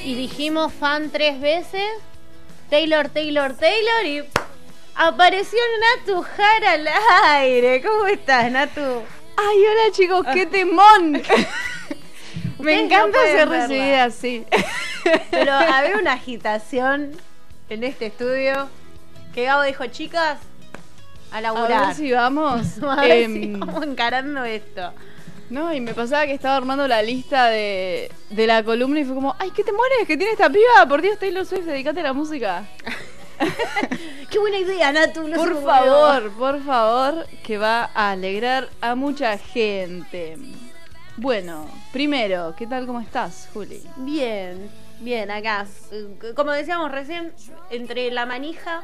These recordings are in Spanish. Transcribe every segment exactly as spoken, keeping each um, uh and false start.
y dijimos fan tres veces. Taylor, Taylor, Taylor y apareció Natu Jara al aire. ¿Cómo estás, Natu? Ay, hola chicos, qué temón. Me encanta no ser verla. recibida así. Pero había una agitación en este estudio que Gabo dijo, chicas, a A laburar. ver si vamos. A ver Em, si vamos encarando esto. No, y me pasaba que estaba armando la lista de, de la columna y fue como, ay, ¿qué temores que tiene esta piba? Por Dios, Taylor Swift, dedicate a la música. Qué buena idea, Natu. No se Por me favor, ocurrió. por favor, que va a alegrar a mucha gente. Bueno, primero, ¿qué tal? ¿Cómo estás, Juli? Bien, bien, acá. Eh, Como decíamos recién, entre la manija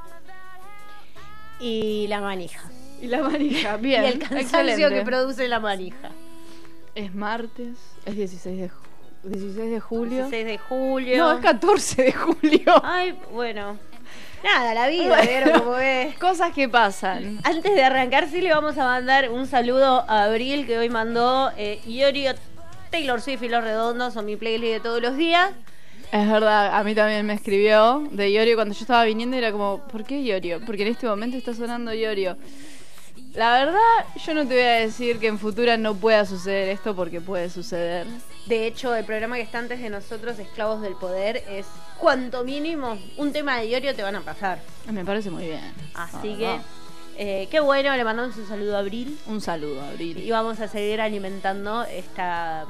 y la manija. Y la manija, bien. y el cansancio excelente. que produce la manija. Es martes, es dieciséis de, ju- dieciséis de julio. dieciséis de julio. No, es catorce de julio. Ay, bueno. Nada, la vida, ¿vieron cómo es? Cosas que pasan. Antes de arrancar, sí le vamos a mandar un saludo a Abril, que hoy mandó eh, Iorio, Taylor Swift y Los Redondos, son mi playlist de todos los días. Es verdad, a mí también me escribió de Iorio cuando yo estaba viniendo y era como, ¿por qué Iorio? Porque en este momento está sonando Iorio. La verdad, yo no te voy a decir que en Futura no pueda suceder esto porque puede suceder. De hecho, el programa que está antes de nosotros, Esclavos del Poder, es cuanto mínimo un tema de Iorio te van a pasar. Me parece muy bien. Así Ah, que, ah. eh, qué bueno, le mandamos un saludo a Abril. Un saludo, Abril. Y vamos a seguir alimentando esta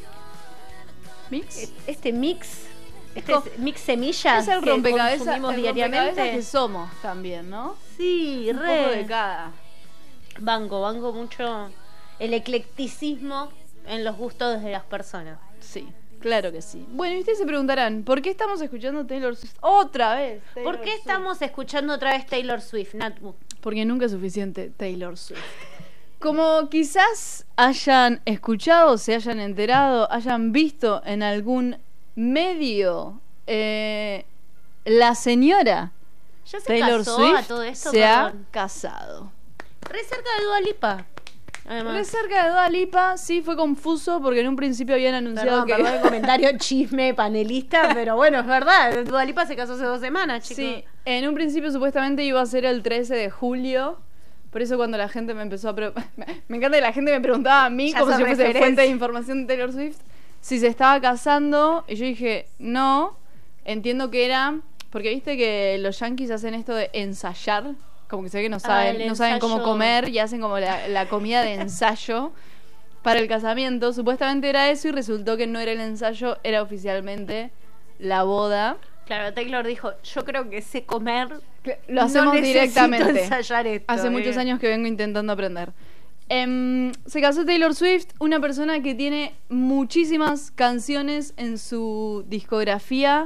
¿Mix? este mix, este co- mix semillas Es el que rompecabezas, consumimos el diariamente. rompecabezas que somos también, ¿no? Sí, Un re. poco de cada. Banco, banco mucho el eclecticismo en los gustos de las personas. Sí, claro que sí. Bueno, y ustedes se preguntarán, ¿por qué estamos escuchando Taylor Swift otra vez? Taylor ¿Por qué Swift? estamos escuchando otra vez Taylor Swift, Natu? Porque nunca es suficiente Taylor Swift. Como quizás hayan escuchado, se hayan enterado, hayan visto en algún medio, eh, la señora ¿Ya se Taylor casó Swift a todo esto? se ha Perdón. casado. Re cerca de Dua Lipa. Además. Re cerca de Dua Lipa, sí fue confuso porque en un principio habían anunciado Perdón, que... perdón el comentario chisme panelista, pero bueno, es verdad. Dua Lipa se casó hace dos semanas, chicos. Sí, en un principio supuestamente iba a ser el trece de julio. Por eso cuando la gente me empezó a... Pre- me encanta que la gente me preguntaba a mí, Ya como sos si fuese referencia. fuente de información de Taylor Swift, si se estaba casando. Y yo dije, no, entiendo que era... Porque viste que los yankees hacen esto de ensayar. Como que se ve que no saben, el no saben cómo ensayo. comer y hacen como la, la comida de ensayo para el casamiento. Supuestamente era eso y resultó que no era el ensayo, era oficialmente la boda. Claro, Taylor dijo, yo creo que sé comer. Lo hacemos no necesito directamente. ensayar esto, Hace eh. muchos años que vengo intentando aprender. Em, se casó Taylor Swift, una persona que tiene muchísimas canciones en su discografía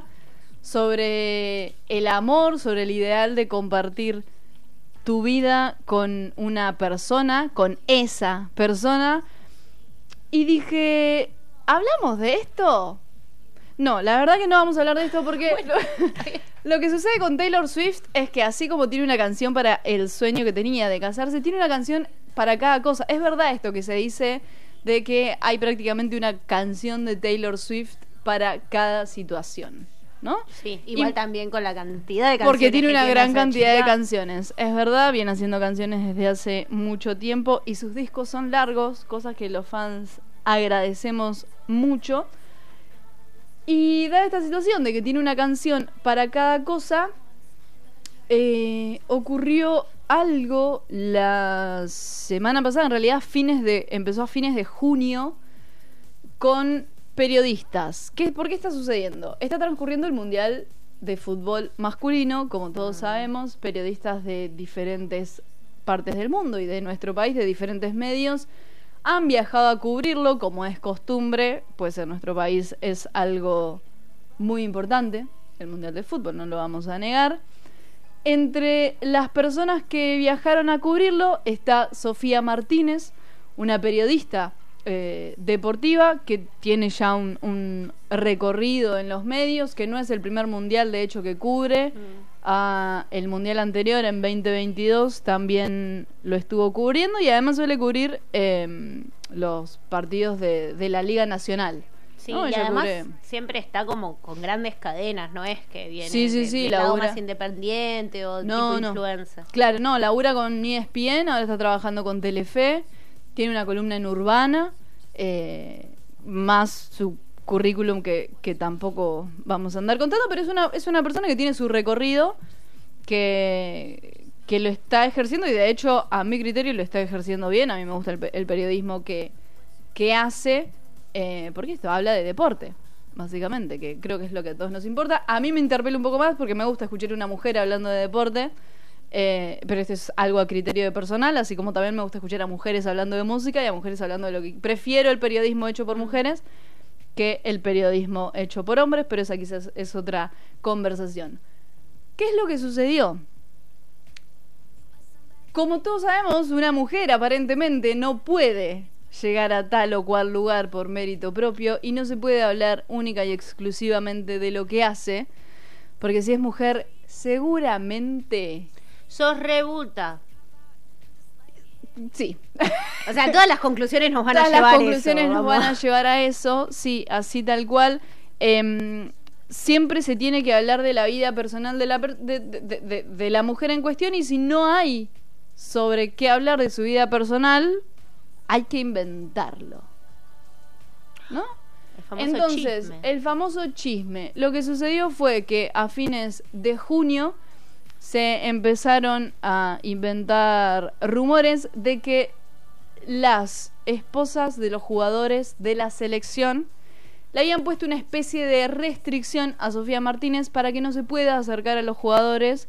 sobre el amor, sobre el ideal de compartir tu vida con una persona, con esa persona. Y dije, ¿hablamos de esto? No, la verdad que no vamos a hablar de esto porque Bueno. lo que sucede con Taylor Swift es que así como tiene una canción para el sueño que tenía de casarse, tiene una canción para cada cosa. Es verdad esto que se dice de que hay prácticamente una canción de Taylor Swift para cada situación, ¿no? Sí, igual Y- también con la cantidad de canciones. Porque tiene que una gran esa cantidad de chica. canciones. Es verdad, viene haciendo canciones desde hace mucho tiempo y sus discos son largos, cosas que los fans agradecemos mucho. Y da esta situación de que tiene una canción para cada cosa, eh, ocurrió algo la semana pasada, en realidad fines de empezó a fines de junio, con periodistas. ¿Qué, ¿Por qué está sucediendo? Está transcurriendo el Mundial de Fútbol Masculino, como todos sabemos, periodistas de diferentes partes del mundo y de nuestro país, de diferentes medios, han viajado a cubrirlo, como es costumbre, pues en nuestro país es algo muy importante, el Mundial de Fútbol, no lo vamos a negar. Entre las personas que viajaron a cubrirlo está Sofía Martínez, una periodista eh, deportiva que tiene ya un, un recorrido en los medios, que no es el primer mundial de hecho que cubre. Mm. Ah, el mundial anterior en veinte veintidós también lo estuvo cubriendo y además suele cubrir eh, los partidos de, de la Liga Nacional. Sí, ¿no? y Ella además cubre... siempre está como con grandes cadenas, no es que viene sí, sí, de, sí, del lado labura... más independiente o no, tipo no. influencer. Claro, no, labura con E S P N, ahora está trabajando con Telefe, tiene una columna en Urbana, eh, más su currículum que, que tampoco vamos a andar contando, pero es una, es una persona que tiene su recorrido, que, que lo está ejerciendo y de hecho a mi criterio lo está ejerciendo bien. A mí me gusta el, el periodismo que, que hace, eh, porque esto habla de deporte, básicamente, que creo que es lo que a todos nos importa. A mí me interpela un poco más porque me gusta escuchar a una mujer hablando de deporte, eh, pero esto es algo a criterio de personal, así como también me gusta escuchar a mujeres hablando de música y a mujeres hablando de lo que... Prefiero el periodismo hecho por mujeres que el periodismo hecho por hombres, pero esa quizás es otra conversación. ¿Qué es lo que sucedió? Como todos sabemos, una mujer aparentemente no puede llegar a tal o cual lugar por mérito propio y no se puede hablar única y exclusivamente de lo que hace, porque si es mujer, seguramente... Sos rebuta. Sí. O sea, todas las conclusiones nos van todas a llevar a eso. Las conclusiones nos vamos. van a llevar a eso, sí, así tal cual. Eh, siempre se tiene que hablar de la vida personal de la, per- de, de, de, de la mujer en cuestión, y si no hay sobre qué hablar de su vida personal, hay que inventarlo, ¿no? El famoso Entonces, chisme. el famoso chisme. Lo que sucedió fue que a fines de junio se empezaron a inventar rumores de que las esposas de los jugadores de la selección le habían puesto una especie de restricción a Sofía Martínez para que no se pueda acercar a los jugadores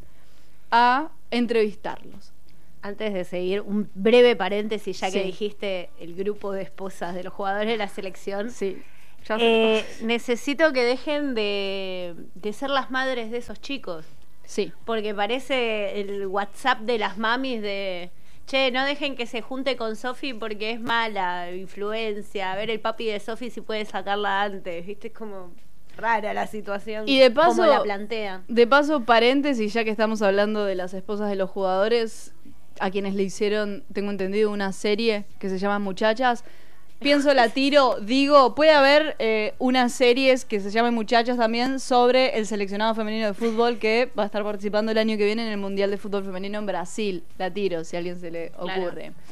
a entrevistarlos. Antes de seguir, un breve paréntesis, ya Sí. que dijiste el grupo de esposas de los jugadores de la selección. Sí, ya sé. Eh, necesito que dejen de, de ser las madres de esos chicos. Sí. Porque parece el WhatsApp de las mamis de... Che, no dejen que se junte con Sofi porque es mala influencia. A ver el papi de Sofi si puede sacarla antes. ¿Viste? Es como rara la situación. Y de paso, como la plantea. De paso, paréntesis, ya que estamos hablando de las esposas de los jugadores, a quienes le hicieron, tengo entendido, una serie que se llama Muchachas. Pienso, la tiro, digo, puede haber eh, unas series que se llamen Muchachas también sobre el seleccionado femenino de fútbol que va a estar participando el año que viene en el Mundial de Fútbol Femenino en Brasil. La tiro, si a alguien se le ocurre. Claro.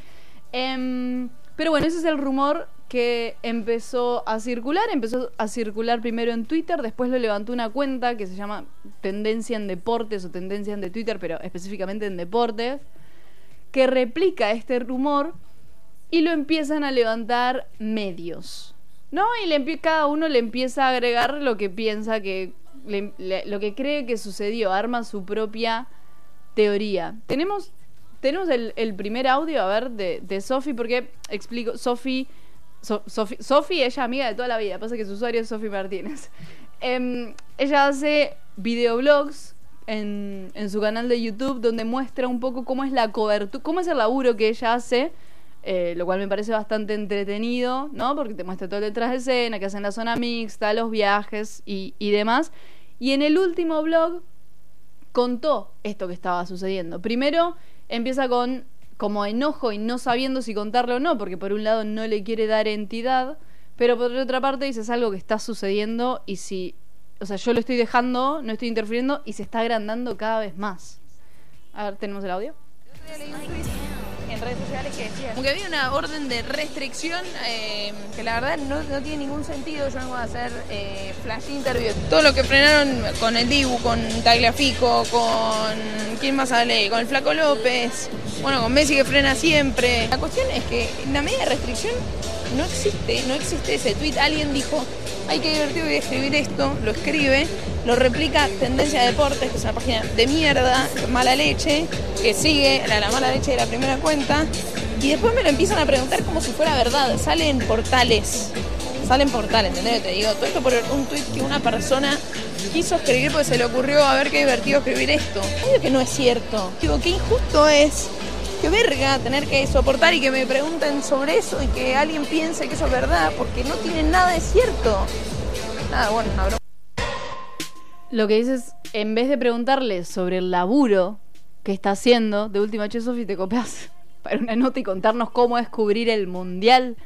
Eh, pero bueno, ese es el rumor que empezó a circular. Empezó a circular primero en Twitter, después lo levantó una cuenta que se llama Tendencia en Deportes o Tendencia en de Twitter, pero específicamente en Deportes, que replica este rumor. Y lo empiezan a levantar medios, ¿no? Y le empie- cada uno le empieza a agregar lo que piensa que... Le, le, lo que cree que sucedió, arma su propia teoría. Tenemos tenemos el, el primer audio, a ver, de, de Sofi, porque explico, Sofi, so, Sofi, Sofi, ella amiga de toda la vida, pasa que su usuario es Sofi Martínez. Eh, ella hace videoblogs en, en su canal de YouTube donde muestra un poco cómo es la cobertura, cómo es el laburo que ella hace. Eh, lo cual me parece bastante entretenido, ¿no? Porque te muestra todo el detrás de escena, que hacen la zona mixta, los viajes y, y demás. Y en el último blog contó esto que estaba sucediendo. Primero empieza con como enojo y no sabiendo si contarlo o no, porque por un lado no le quiere dar entidad, pero por otra parte dice es algo que está sucediendo y si, o sea, yo lo estoy dejando, no estoy interfiriendo y se está agrandando cada vez más. A ver, ¿tenemos el audio? En redes sociales que decía como que había una orden de restricción eh, que la verdad no, no tiene ningún sentido. Yo vengo a hacer eh, flash interview, todo lo que frenaron con el Dibu, con Tagliafico, con quién más sale, con el Flaco López, bueno, con Messi que frena siempre. La cuestión es que la medida de restricción no existe, no existe ese tweet. Alguien dijo, ay, qué divertido, voy a escribir esto, lo escribe, lo replica Tendencia Deportes, que es una página de mierda, mala leche, que sigue la, la mala leche de la primera cuenta, y después me lo empiezan a preguntar como si fuera verdad. Sale en portales, sale en portales, ¿entendés? Te digo, todo esto por un tuit que una persona quiso escribir porque se le ocurrió, a ver qué divertido escribir esto. Obvio que no es cierto. Digo, qué injusto es. Qué verga tener que soportar y que me pregunten sobre eso y que alguien piense que eso es verdad, porque no tiene nada de cierto. Nada, bueno, una broma. Lo que dices, en vez de preguntarle sobre el laburo que está haciendo, de última, che, Sofi, te copias para una nota y contarnos cómo es cubrir el Mundial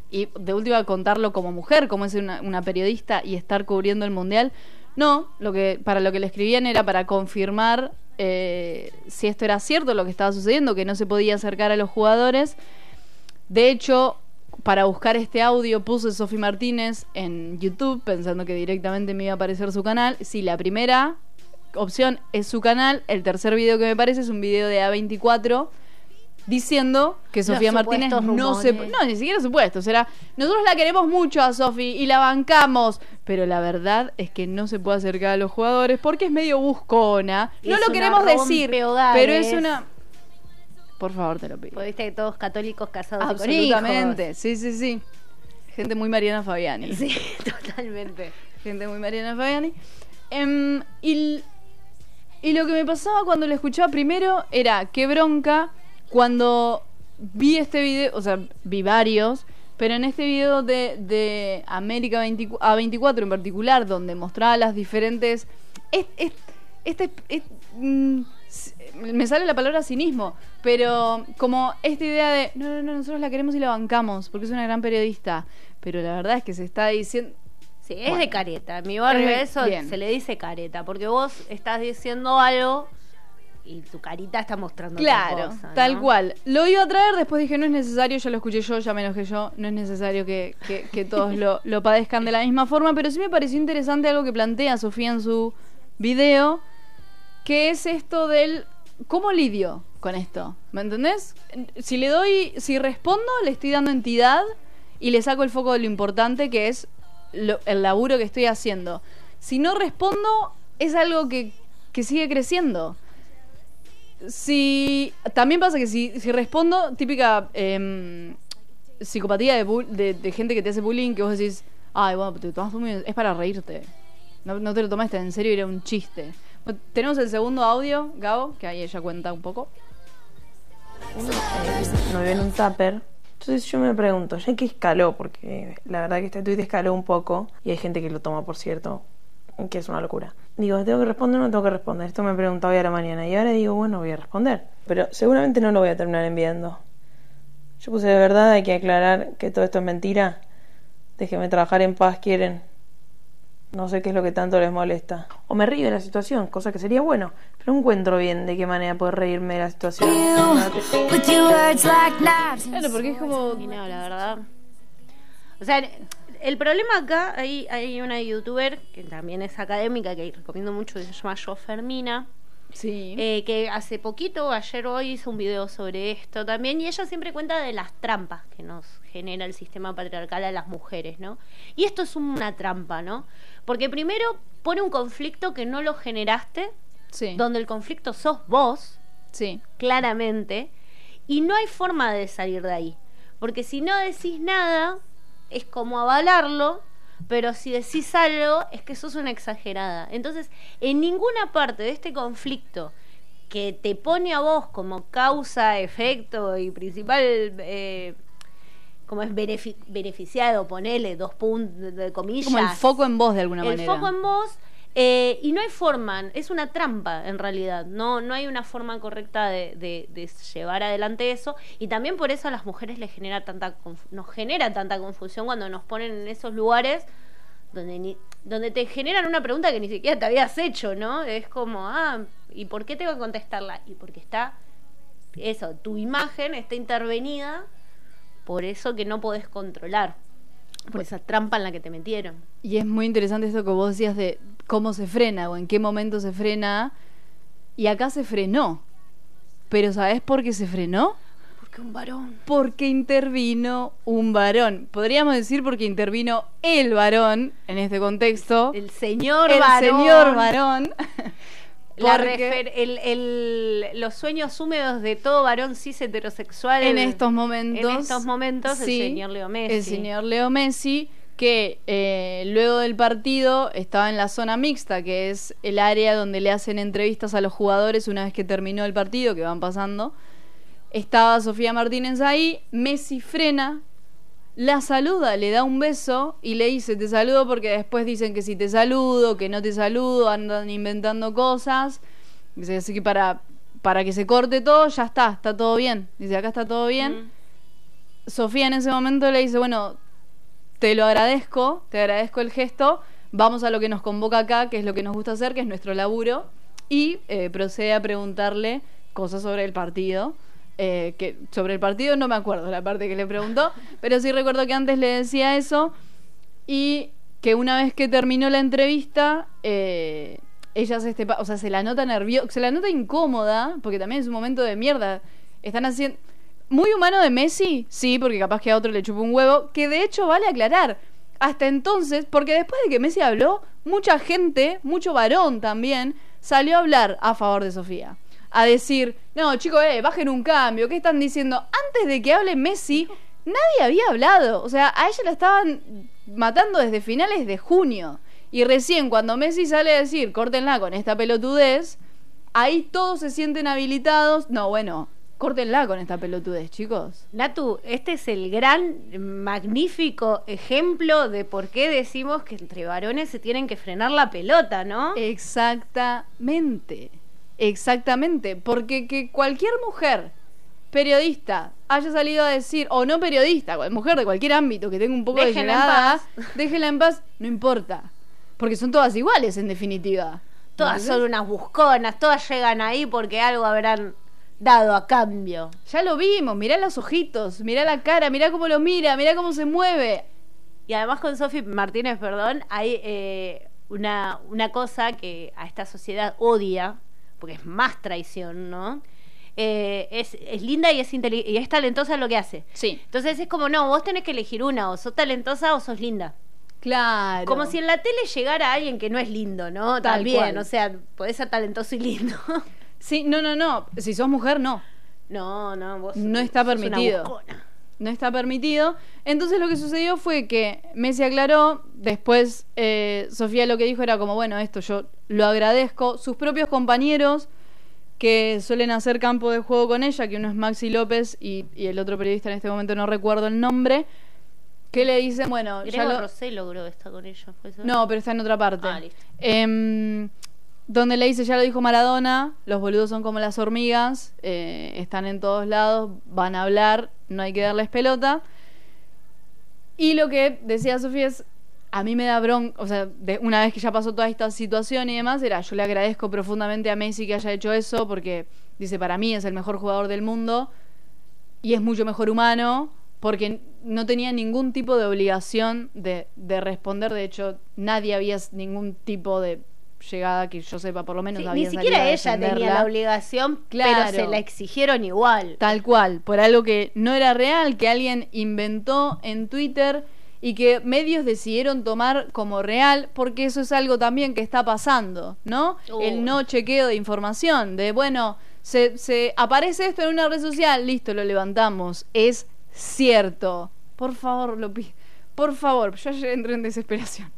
y de última contarlo como mujer, como es una, una periodista y estar cubriendo el Mundial. No, lo que para lo que le escribían era para confirmar eh, si esto era cierto, lo que estaba sucediendo, que no se podía acercar a los jugadores. De hecho, para buscar este audio puse Sofi Martínez en YouTube, pensando que directamente me iba a aparecer su canal. Sí, la primera opción es su canal. El tercer video que me parece es un video de A veinticuatro diciendo que Los Sofía Martínez no se... rumores. No, ni siquiera supuesto. Será, nosotros la queremos mucho a Sofi y la bancamos, pero la verdad es que no se puede acercar a los jugadores porque es medio buscona. No Es lo una queremos decir, rompehogares. pero es una... Por favor, te lo pido. Porque viste que todos católicos casados y con Absolutamente, sí, sí, sí. Gente muy Mariana Fabiani. hijos. Sí, totalmente. Gente muy Mariana Fabiani. Em, y, y lo que me pasaba cuando la escuchaba primero era qué bronca cuando vi este video, o sea, vi varios, pero en este video de, de América veinticuatro, A veinticuatro en particular, donde mostraba las diferentes... Es, es, este, es, mm, me sale la palabra cinismo, pero como esta idea de no, no, no, nosotros la queremos y la bancamos porque es una gran periodista, pero la verdad es que se está diciendo... Sí, es Bueno. de careta. En mi barrio Eh, eso bien. se le dice careta, porque vos estás diciendo algo y tu carita está mostrando Claro, otra cosa, tal ¿no? cual. Lo iba a traer, después dije, no es necesario, ya lo escuché yo, ya me enojé yo, no es necesario que, que, que todos lo, lo padezcan de la misma forma, pero sí me pareció interesante algo que plantea Sofía en su video, que es esto del cómo lidio con esto, ¿me entendés? Si le doy, si respondo, le estoy dando entidad y le saco el foco de lo importante que es lo- el laburo que estoy haciendo. Si no respondo, es algo que, que sigue creciendo. Si también pasa que si, si respondo, típica em, psicopatía de, bull- de, de gente que te hace bullying, que vos decís, ay, bueno, te tomas muy... es para reírte. No, no te lo tomaste en serio, era un chiste. Bueno, tenemos el segundo audio, Gabo, que ahí ella cuenta un poco. Uno eh, no vive en un tupper. Entonces yo me pregunto, ¿ya qué escaló? Porque la verdad que este tweet escaló un poco y hay gente que lo toma, por cierto, que es una locura. Digo, ¿tengo que responder o no tengo que responder? Esto me preguntaba hoy a la mañana y ahora digo, bueno, voy a responder. Pero seguramente no lo voy a terminar enviando. Yo puse, de verdad hay que aclarar que todo esto es mentira. Déjenme trabajar en paz, quieren. No sé qué es lo que tanto les molesta. O me río de la situación, cosa que sería bueno. Pero no encuentro bien de qué manera poder reírme de la situación. Claro, porque es como... Y no, la verdad. O sea, el problema acá, hay, hay una youtuber que también es académica, que recomiendo mucho, que se llama Yo Fermina, Sí. eh, que hace poquito, ayer o hoy, hizo un video sobre esto también, y ella siempre cuenta de las trampas que nos genera el sistema patriarcal a las mujeres, ¿no? Y esto es una trampa, ¿no? Porque primero pone un conflicto que no lo generaste, Sí. donde el conflicto sos vos, Sí. claramente, y no hay forma de salir de ahí, porque si no decís nada es como avalarlo, pero si decís algo es que sos una exagerada. Entonces, en ninguna parte de este conflicto que te pone a vos como causa, efecto y principal eh, como es benefi- beneficiado, ponele dos puntos de comillas, Como el foco en vos de alguna el manera. foco en vos, eh, y no hay forma, es una trampa en realidad, no no hay una forma correcta de, de, de llevar adelante eso, y también por eso a las mujeres les genera tanta conf- nos genera tanta confusión cuando nos ponen en esos lugares donde ni, donde te generan una pregunta que ni siquiera te habías hecho, ¿no? Es como, ah, ¿y por qué tengo que contestarla? Y porque está eso, tu imagen está intervenida por eso que no podés controlar, por esa trampa en la que te metieron. Y es muy interesante esto que vos decías de cómo se frena o en qué momento se frena. Y acá se frenó. Pero ¿sabés por qué se frenó? Porque un varón. Porque intervino un varón. Podríamos decir porque intervino el varón en este contexto. El señor el varón. señor varón. La Porque refer- el, el- los sueños húmedos de todo varón cis heterosexual en estos momentos. en estos momentos sí, el señor Leo Messi. El señor Leo Messi, que eh, luego del partido estaba en la zona mixta, que es el área donde le hacen entrevistas a los jugadores una vez que terminó el partido, que van pasando. Estaba Sofía Martínez ahí, Messi frena, la saluda, le da un beso y le dice, te saludo, porque después dicen que si te saludo, que no te saludo, andan inventando cosas. Dice, así que para, para que se corte todo, ya está, está todo bien. Dice, acá está todo bien. Mm. Sofía en ese momento le dice, bueno, te lo agradezco, te agradezco el gesto, vamos a lo que nos convoca acá, que es lo que nos gusta hacer, que es nuestro laburo, y eh, procede a preguntarle cosas sobre el partido. Eh, que sobre el partido no me acuerdo la parte que le preguntó, pero sí recuerdo que antes le decía eso, y que una vez que terminó la entrevista, eh, ella se, este, o sea, se la nota nerviosa, se la nota incómoda, porque también es un momento de mierda. Están haciendo... Muy humano de Messi, sí, porque capaz que a otro le chupó un huevo, que de hecho vale aclarar, hasta entonces, porque después de que Messi habló, mucha gente, mucho varón también, salió a hablar a favor de Sofía. A decir, no, chicos, eh, bajen un cambio, ¿qué están diciendo? Antes de que hable Messi, nadie había hablado. O sea, a ella la estaban matando desde finales de junio. Y recién cuando Messi sale a decir, córtenla con esta pelotudez, ahí todos se sienten habilitados. No, bueno, córtenla con esta pelotudez, chicos. Natu, este es el gran, magnífico ejemplo de por qué decimos que entre varones se tienen que frenar la pelota, ¿no? Exactamente. Exactamente, porque que cualquier mujer periodista haya salido a decir, o no periodista, mujer de cualquier ámbito que tenga un poco déjenla de llegada, en paz. déjenla en paz, no importa, porque son todas iguales en definitiva. Todas son unas busconas, todas llegan ahí porque algo habrán dado a cambio. Ya lo vimos, mirá los ojitos, mirá la cara, mirá cómo lo mira, mirá cómo se mueve. Y además con Sofi Martínez, perdón, hay eh, una, una cosa que a esta sociedad odia, porque es más traición, ¿no? Eh, es, es linda y es inteli- y es talentosa en lo que hace. Sí. Entonces es como, no, vos tenés que elegir una, o sos talentosa o sos linda. Claro. Como si en la tele llegara alguien que no es lindo, ¿no? Tal También, cual. o sea, podés ser talentoso y lindo. Sí, no, no, no, si sos mujer, no. No, no, vos No está sos una permitido. buscona. No está permitido. Entonces lo que sucedió fue que Messi aclaró, después eh, Sofía lo que dijo era como, bueno, esto yo lo agradezco. Sus propios compañeros que suelen hacer campo de juego con ella, que uno es Maxi López y, y el otro periodista en este momento no recuerdo el nombre, que le dicen, bueno, ya Grego lo... Rosé logró estar con ella, ¿fue eso? No, pero está en otra parte. Ah, listo. Em, donde le dice, ya lo dijo Maradona, los boludos son como las hormigas, eh, están en todos lados, van a hablar, no hay que darles pelota. Y lo que decía Sofía es, a mí me da bronca, o sea, de, una vez que ya pasó toda esta situación y demás, era, yo le agradezco profundamente a Messi que haya hecho eso, porque dice, para mí es el mejor jugador del mundo y es mucho mejor humano, porque no tenía ningún tipo de obligación de, de responder. De hecho, nadie había ningún tipo de llegada que yo sepa, por lo menos Sí, había ni siquiera salido a ella tenía defenderla. la obligación, Claro. pero se la exigieron igual. Tal cual, por algo que no era real, que alguien inventó en Twitter y que medios decidieron tomar como real, porque eso es algo también que está pasando, ¿no? Uy. El no chequeo de información, de bueno, se, se aparece esto en una red social, listo, lo levantamos, es cierto. Por favor, lo pido. Por favor, yo ayer entré en desesperación.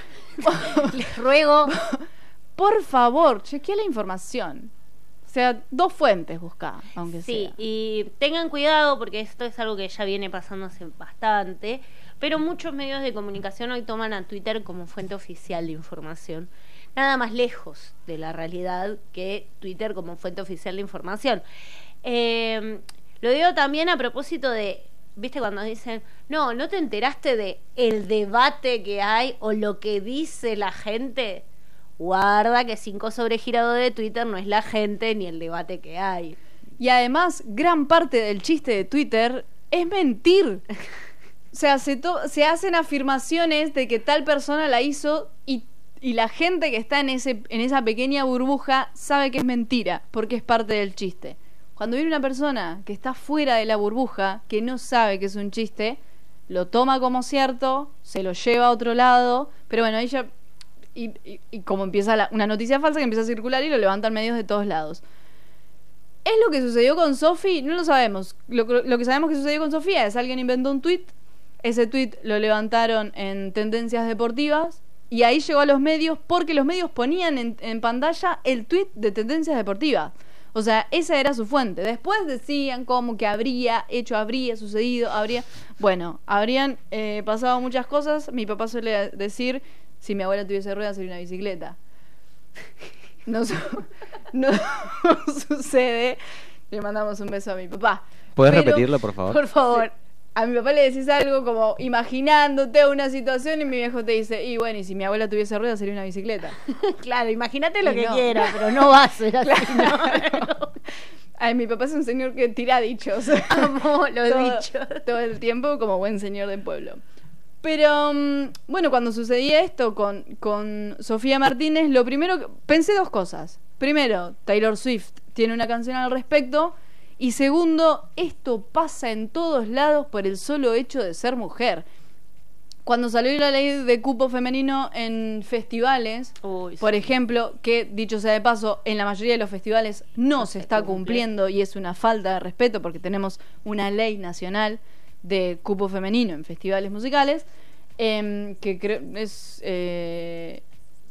Les ruego. Por favor, chequea la información. O sea, dos fuentes busca, aunque Sí, sea. y tengan cuidado porque esto es algo que ya viene pasando hace bastante, pero muchos medios de comunicación hoy toman a Twitter como fuente oficial de información. Nada más lejos de la realidad que Twitter como fuente oficial de información. Eh, lo digo también a propósito de, ¿viste cuando dicen, no, no te enteraste de el debate que hay o lo que dice la gente? Guarda que cinco sobregirado de Twitter no es la gente ni el debate que hay. Y además, gran parte del chiste de Twitter es mentir. O sea, se, to- se hacen afirmaciones de que tal persona la hizo y, y la gente que está en, ese, en esa pequeña burbuja sabe que es mentira, porque es parte del chiste. Cuando viene una persona que está fuera de la burbuja, que no sabe que es un chiste, lo toma como cierto, se lo lleva a otro lado, pero bueno, ella... Y, y, y como empieza la, una noticia falsa que empieza a circular y lo levantan medios de todos lados. ¿Es lo que sucedió con Sofi? No lo sabemos. Lo, lo que sabemos que sucedió con Sofía es alguien inventó un tweet, ese tweet lo levantaron en Tendencias Deportivas y ahí llegó a los medios porque los medios ponían en, en pantalla el tweet de Tendencias Deportivas. O sea, esa era su fuente. Después decían como que habría hecho, habría sucedido, habría... Bueno, habrían eh, pasado muchas cosas. Mi papá suele decir... Si mi abuela tuviese ruedas sería una bicicleta. No, su- no sucede. Le mandamos un beso a mi papá. ¿Puedes Pero, repetirlo, por favor? Por favor. a mi papá le decís algo como imaginándote una situación y mi viejo te dice, y bueno, y si mi abuela tuviese ruedas sería una bicicleta. Claro, imagínate lo Y que no. quieras, pero no va a ser así, Claro. Ay, mi papá es un señor que tira dichos. ¿no? Amo los todo, dichos. todo el tiempo como buen señor del pueblo. Pero, um, bueno, cuando sucedía esto con, con Sofía Martínez, lo primero que... Pensé dos cosas. Primero, Taylor Swift tiene una canción al respecto. Y segundo, esto pasa en todos lados por el solo hecho de ser mujer. Cuando salió la ley de cupo femenino en festivales, Uy, por sí. ejemplo, que dicho sea de paso, en la mayoría de los festivales no, No se se está cumple. cumpliendo y es una falta de respeto porque tenemos una ley nacional de cupo femenino en festivales musicales, eh, que creo es eh,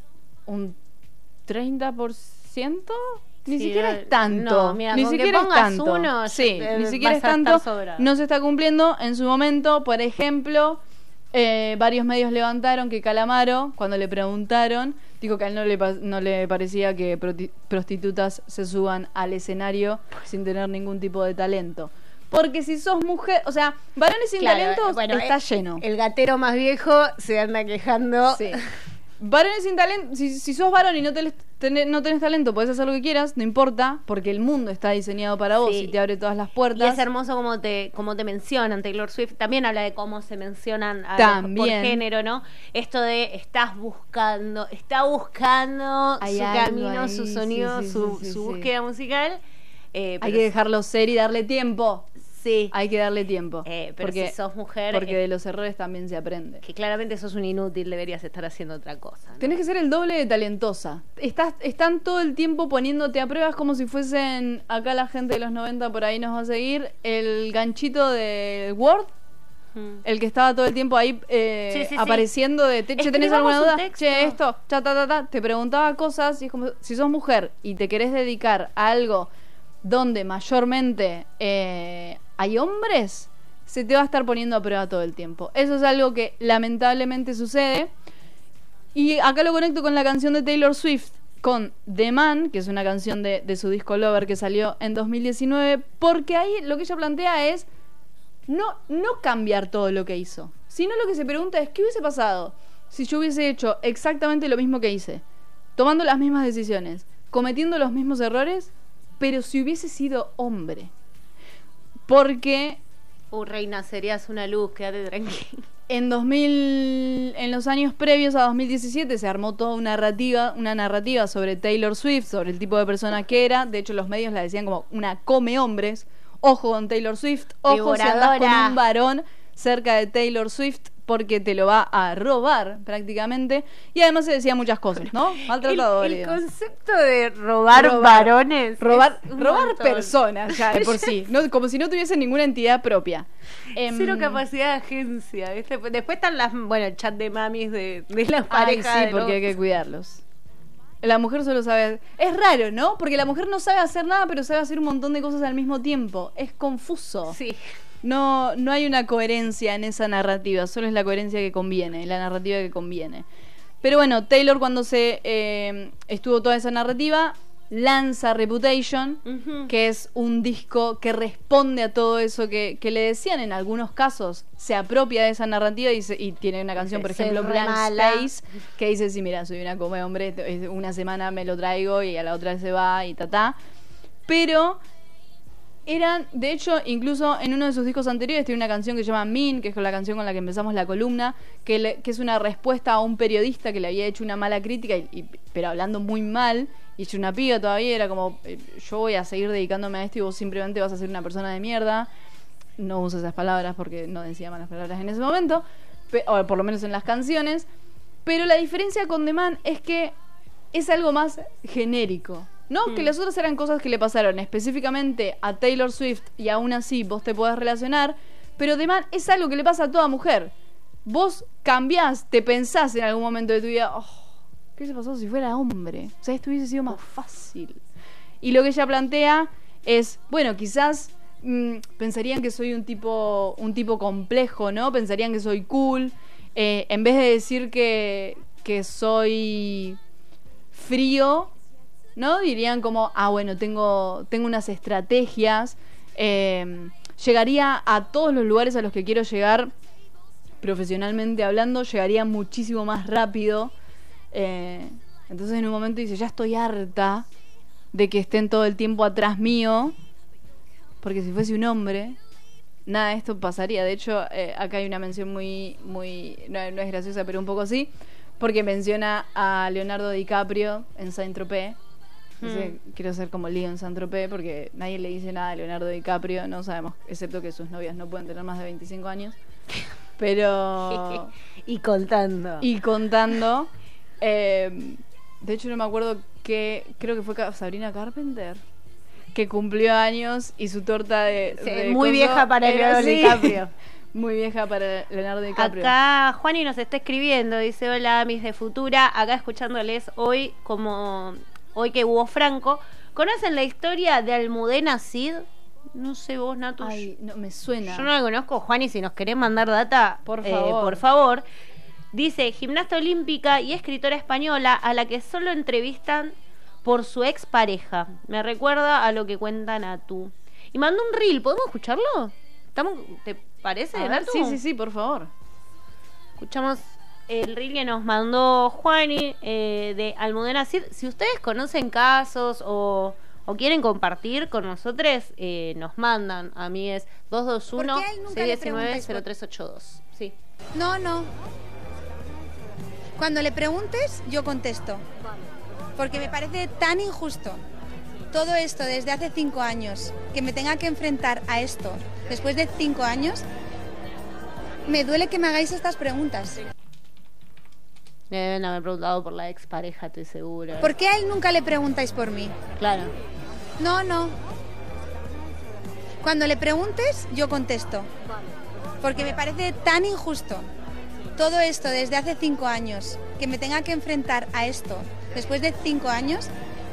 un treinta por ciento. Ni Sí, siquiera no, es tanto. no, mira, ni con que siquiera es pongas tanto. uno, sí, eh, ni siquiera es vas a estar tanto. sobrado. No se está cumpliendo. En su momento, por ejemplo, eh, varios medios levantaron que Calamaro, cuando le preguntaron, dijo que a él no le, pa- no le parecía que proti- prostitutas se suban al escenario sin tener ningún tipo de talento. Porque si sos mujer, o sea, varones sin Claro, talentos bueno, está eh, lleno. El gatero más viejo se anda quejando. Sí. Varones sin talento, si, si sos varón y no tenés, tenés- no tenés talento, podés hacer lo que quieras, no importa, porque el mundo está diseñado para vos Sí. y te abre todas las Y puertas. es hermoso como te, como te mencionan. Taylor Swift también habla de cómo se mencionan a los- También. por género, ¿no? Esto de estás buscando, está buscando Hay su algo camino, ahí, su sí, sonido, sí, sí, su, sí, sí, su sí. búsqueda musical. Eh, Hay pero que dejarlo ser y darle tiempo. sí, Hay que darle tiempo. eh, pero porque si sos mujer, porque eh, de los errores también se aprende. que claramente sos un inútil, deberías estar haciendo otra cosa, ¿no? Tenés que ser el doble de talentosa. Estás, están todo el tiempo poniéndote a pruebas como si fuesen, acá la gente de los noventa por ahí nos va a seguir, el ganchito de Word, Mm. el que estaba todo el tiempo ahí eh, Sí, sí, sí. apareciendo de, te- che, ¿tenés Escribamos alguna un duda? texto. Che, esto, cha, ta, ta, ta. Te preguntaba cosas y es como, si sos mujer y te querés dedicar a algo donde mayormente eh, hay hombres, se te va a estar poniendo a prueba todo el tiempo. Eso es algo que lamentablemente sucede. Y acá lo conecto con la canción de Taylor Swift, con The Man, que es una canción de, de su disco Lover que salió en dos mil diecinueve, porque ahí lo que ella plantea es no, no cambiar todo lo que hizo, sino lo que se pregunta es, ¿qué hubiese pasado si yo hubiese hecho exactamente lo mismo que hice? Tomando las mismas decisiones, cometiendo los mismos errores, pero si hubiese sido hombre. Porque Uh, reina, serías una luz, quédate tranquila. en dos mil, en los años previos a dos mil diecisiete se armó toda una narrativa, una narrativa sobre Taylor Swift, sobre el tipo de persona que era. De hecho, los medios la decían como una come hombres. Ojo con Taylor Swift, ojo si andás con Devoradora. un varón cerca de Taylor Swift porque te lo va a robar prácticamente. Y además se decían muchas cosas, ¿no? Maltratador El, y el demás. concepto de robar, Robar. varones. Robar, es un robar montón. personas ya de por sí, no, como si no tuviesen ninguna entidad propia. Em, Cero capacidad de agencia, ¿viste? Después están las, bueno, el chat de mamis de, de las Ay, parejas. sí, de porque los- hay que cuidarlos. La mujer solo sabe... Es raro, ¿no? Porque la mujer no sabe hacer nada, pero sabe hacer un montón de cosas al mismo tiempo. Es confuso. Sí. No, no hay una coherencia en esa narrativa, solo es la coherencia que conviene, la narrativa que conviene. Pero bueno, Taylor cuando se eh, estuvo toda esa narrativa, lanza Reputation, Ujú. que es un disco que responde a todo eso que, que le decían en algunos casos, se apropia de esa narrativa y, se- y tiene una canción, por Soy ejemplo, re Blank mala. Space, que dice, sí, mira, soy una come hombre, t- una semana me lo traigo y a la otra se va y ta ta. Pero eran, de hecho, incluso en uno de sus discos anteriores tiene una canción que se llama Mean, que es con la canción con la que empezamos la columna, que, le- que es una respuesta a un periodista que le había hecho una mala crítica, y, y- pero hablando muy mal, y es una piba todavía, era como, eh, yo voy a seguir dedicándome a esto y vos simplemente vas a ser una persona de mierda. No uso esas palabras porque no decía malas palabras en ese momento, pe- o por lo menos en las canciones, pero la diferencia con The Man es que es algo más genérico, ¿no? Mm. Que las otras eran cosas que le pasaron específicamente a Taylor Swift y aún así vos te podés relacionar, pero The Man es algo que le pasa a toda mujer. Vos cambiás, te pensás en algún momento de tu vida, oh, ¿qué se pasó si fuera hombre? O sea, esto hubiese sido más fácil. Y lo que ella plantea es, bueno, quizás mm, pensarían que soy un tipo, un tipo complejo, ¿no? Pensarían que soy cool. Eh, en vez de decir que, que soy frío, ¿no? Dirían como, ah, bueno, tengo, tengo unas estrategias, eh, llegaría a todos los lugares a los que quiero llegar profesionalmente hablando, llegaría muchísimo más rápido. Eh, entonces en un momento dice, ya estoy harta de que estén todo el tiempo atrás mío, porque si fuese un hombre, nada de esto pasaría. De hecho, eh, acá hay una mención muy, muy no, no es graciosa, pero un poco sí, porque menciona a Leonardo DiCaprio en Saint-Tropez. Dice, hmm. quiero ser como Leo en Saint-Tropez, porque nadie le dice nada a Leonardo DiCaprio, no sabemos, excepto que sus novias no pueden tener más de veinticinco años. Pero... y contando. Y contando. Eh, de hecho, no me acuerdo que... Creo que fue Sabrina Carpenter, que cumplió años y su torta de... Sí, de muy coso vieja para Leonardo sí. DiCaprio. Muy vieja para Leonardo DiCaprio. Acá Juani nos está escribiendo, dice, hola, mis de Futura, acá escuchándoles hoy como... Hoy que hubo Franco. ¿Conocen la historia de Almudena Cid? No sé vos, Natu. Ay, no, me suena. Yo no la conozco, Juani, si nos querés mandar data, por eh, favor. por favor. Dice, gimnasta olímpica y escritora española a la que solo entrevistan por su expareja. Me recuerda a lo que cuenta Natu. Y mandó un reel, ¿podemos escucharlo? ¿Estamos, ¿Te parece, a ver, Natu? sí, sí, sí, por favor. Escuchamos el reel que nos mandó Juani eh, de Almudena Cid. Si ustedes conocen casos o, o quieren compartir con nosotros, eh, nos mandan. A mí es dos dos uno, seis uno nueve, cero tres ocho dos. Sí. No, no. Cuando le preguntes, yo contesto. Porque me parece tan injusto todo esto desde hace cinco años, que me tenga que enfrentar a esto después de cinco años. Me duele que me hagáis estas preguntas. Me deben haber preguntado por la expareja, estoy segura. ¿Por qué a él nunca le preguntáis por mí? Claro. No, no. Cuando le preguntes, yo contesto. Porque me parece tan injusto todo esto desde hace cinco años, que me tenga que enfrentar a esto después de cinco años.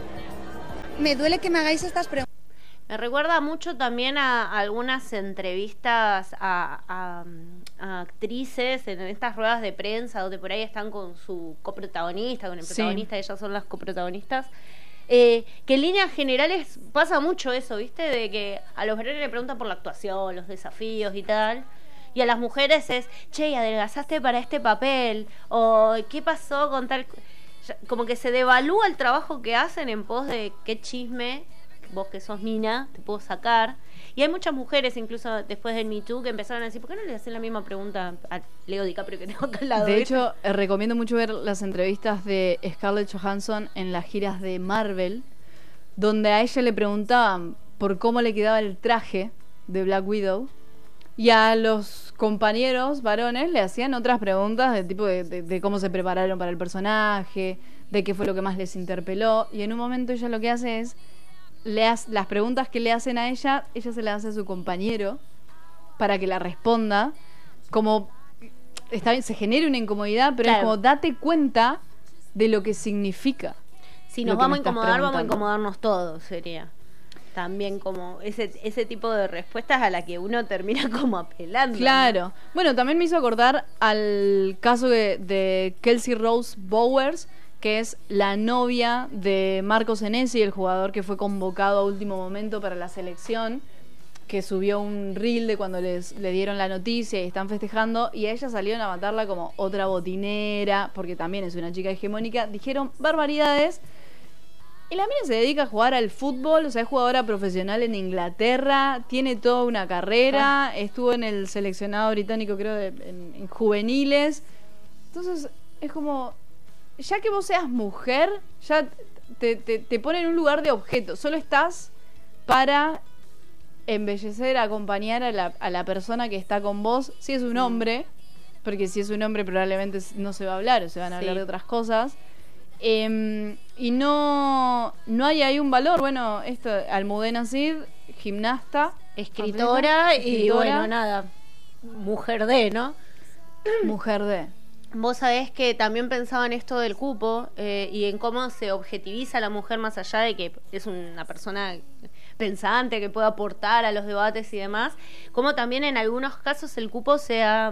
Me duele que me hagáis estas preguntas. Me recuerda mucho también a algunas entrevistas a, a, a actrices en estas ruedas de prensa donde por ahí están con su coprotagonista, con el protagonista, sí. Ellas son las coprotagonistas. Eh, que en líneas generales pasa mucho eso, ¿viste? De que a los varones le preguntan por la actuación, los desafíos y tal. Y a las mujeres es, che, ¿y adelgazaste para este papel? O ¿qué pasó con tal...? Como que se devalúa el trabajo que hacen en pos de qué chisme, vos que sos mina, te puedo sacar. Y hay muchas mujeres, incluso después del Me Too, que empezaron a decir, ¿por qué no le hacen la misma pregunta a Leo DiCaprio que tengo acá al lado? De hecho, eh, recomiendo mucho ver las entrevistas de Scarlett Johansson en las giras de Marvel, donde a ella le preguntaban por cómo le quedaba el traje de Black Widow, y a los compañeros varones le hacían otras preguntas de tipo de, de, de cómo se prepararon para el personaje, de qué fue lo que más les interpeló, y en un momento ella lo que hace es le hace, las preguntas que le hacen a ella, ella se las hace a su compañero para que la responda, como está bien, se genera una incomodidad, pero claro, es como date cuenta de lo que significa. Si nos vamos a incomodar, vamos a incomodarnos todos, sería también como ese ese tipo de respuestas a la que uno termina como apelando. Claro. ¿No? Bueno, también me hizo acordar al caso de, de Kelsey Rose Bowers, que es la novia de Marco Senesi, el jugador que fue convocado a último momento para la selección, que subió un reel de cuando les, le dieron la noticia y están festejando, y a ella salieron a matarla como otra botinera, porque también es una chica hegemónica. Dijeron barbaridades. Y la mina se dedica a jugar al fútbol, o sea, es jugadora profesional en Inglaterra, tiene toda una carrera, ah. estuvo en el seleccionado británico, creo, de, en, en juveniles. Entonces, es como, ya que vos seas mujer, ya te, te, te pone en un lugar de objeto. Solo estás para embellecer, acompañar a la, a la persona que está con vos, si es un hombre, porque si es un hombre probablemente no se va a hablar, o se van a sí. hablar de otras cosas. Eh, y no no hay ahí un valor. Bueno, esto, Almudena Cid, gimnasta, escritora, atleta, y escritora. Bueno, nada, mujer de, ¿no? Mujer de. Vos sabés que también pensaba en esto del cupo eh, y en cómo se objetiviza a la mujer más allá de que es una persona pensante que puede aportar a los debates y demás, como también en algunos casos el cupo sea...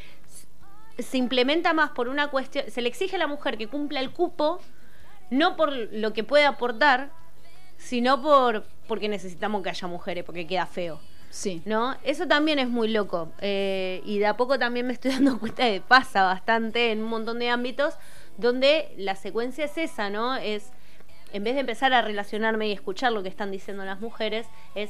se implementa más por una cuestión, se le exige a la mujer que cumpla el cupo, no por lo que puede aportar, sino por porque necesitamos que haya mujeres, porque queda feo. Sí. ¿No? Eso también es muy loco. Eh, y de a poco también me estoy dando cuenta de que pasa bastante en un montón de ámbitos donde la secuencia es esa, ¿no? Es, en vez de empezar a relacionarme y escuchar lo que están diciendo las mujeres, es,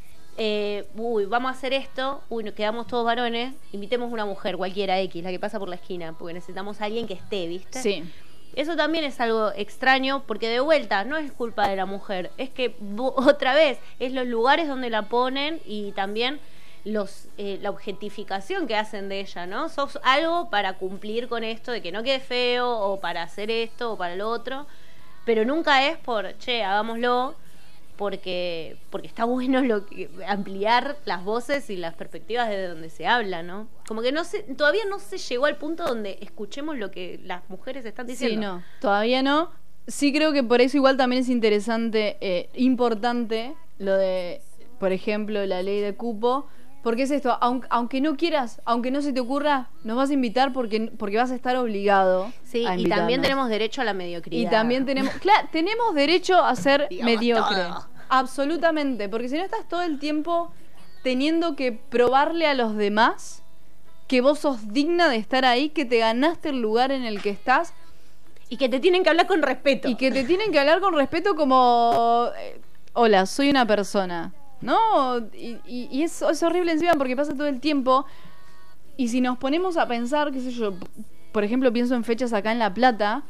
eh, uy, vamos a hacer esto, uy, nos quedamos todos varones, invitemos una mujer, cualquiera X, la que pasa por la esquina, porque necesitamos a alguien que esté, ¿viste? Sí. Eso también es algo extraño, porque de vuelta no es culpa de la mujer, es que otra vez es los lugares donde la ponen y también los eh, la objetificación que hacen de ella, ¿no? Sos algo para cumplir con esto de que no quede feo o para hacer esto o para lo otro, pero nunca es por, che, hagámoslo porque porque está bueno lo que, ampliar las voces y las perspectivas de donde se habla, ¿no? Como que no se, todavía no se llegó al punto donde escuchemos lo que las mujeres están diciendo. Sí, no, todavía no. Sí creo que por eso igual también es interesante, eh, importante, lo de, por ejemplo, la ley de cupo, porque es esto, aunque, aunque no quieras, aunque no se te ocurra, nos vas a invitar porque, porque vas a estar obligado. Sí, a y invitarnos. también tenemos derecho a la mediocridad. Y también tenemos, claro, tenemos derecho a ser Digamos mediocre. todo. Absolutamente, porque si no estás todo el tiempo teniendo que probarle a los demás que vos sos digna de estar ahí, que te ganaste el lugar en el que estás Y que te tienen que hablar con respeto. y que te tienen que hablar con respeto como, eh, hola, soy una persona, ¿no? Y, y, y es, es horrible encima porque pasa todo el tiempo. Y si nos ponemos a pensar, qué sé yo, por ejemplo, pienso en fechas acá en La Plata,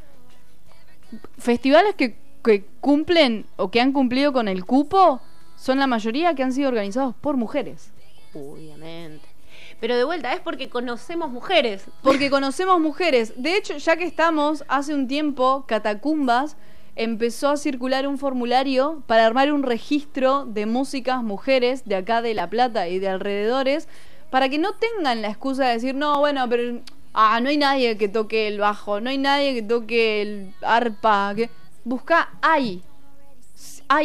festivales que, que cumplen o que han cumplido con el cupo son la mayoría que han sido organizados por mujeres. Obviamente. Pero de vuelta, es porque conocemos mujeres. Porque conocemos mujeres. De hecho, ya que estamos, hace un tiempo, Catacumbas empezó a circular un formulario para armar un registro de músicas mujeres de acá de La Plata y de alrededores, para que no tengan la excusa de decir, no, bueno, pero ah, no hay nadie que toque el bajo, no hay nadie que toque el arpa. Que... Busca, hay,